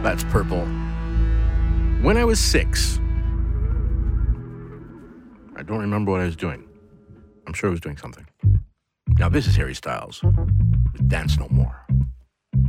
That's Purple. When I was 6, I don't remember what I was doing. I'm sure I was doing something. Now this is Harry Styles with Dance No More.